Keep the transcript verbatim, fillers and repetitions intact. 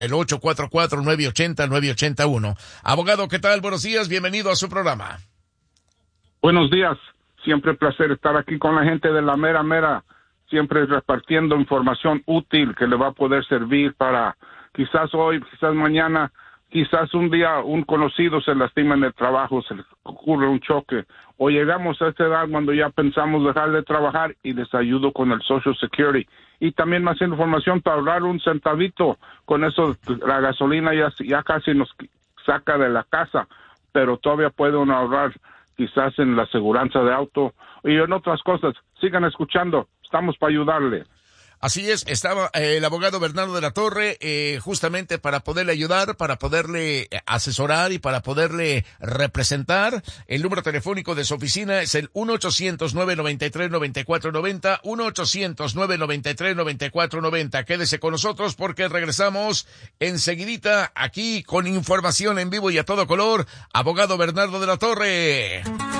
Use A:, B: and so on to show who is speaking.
A: el ocho cuatro cuatro, nueve ocho cero, nueve ocho uno. Abogado, ¿qué tal? Buenos días, bienvenido a su programa.
B: Buenos días, siempre un placer estar aquí con la gente de la mera mera, siempre repartiendo información útil que le va a poder servir para quizás hoy, quizás mañana, quizás un día un conocido se lastima en el trabajo, se le ocurre un choque, o llegamos a esta edad cuando ya pensamos dejar de trabajar y les ayudo con el Social Security. Y también más información para ahorrar un centavito, con eso la gasolina ya, ya casi nos saca de la casa, pero todavía puede uno ahorrar quizás en la aseguranza de auto y en otras cosas. Sigan escuchando, estamos para ayudarle.
A: Así es, estaba eh, el abogado Bernardo de la Torre eh, justamente para poderle ayudar, para poderle asesorar y para poderle representar. El número telefónico de su oficina es el uno ochocientos, nueve noventa y tres, noventa y cuatro noventa, uno ochocientos, nueve noventa y tres, noventa y cuatro noventa. Quédese con nosotros porque regresamos enseguidita aquí con información en vivo y a todo color. Abogado Bernardo de la Torre.